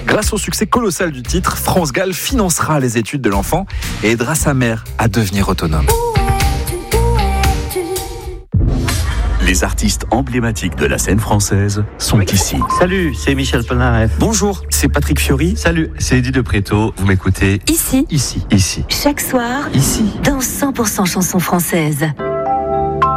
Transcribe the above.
Grâce au succès colossal du titre, France Gall financera les études de l'enfant et aidera sa mère à devenir autonome. Les artistes emblématiques de la scène française sont ici. Salut, c'est Michel Polnareff. Bonjour, c'est Patrick Fiori. Salut, c'est Eddie de Préto. Vous m'écoutez Ici. Ici. Chaque soir. Ici. Dans 100% chansons françaises.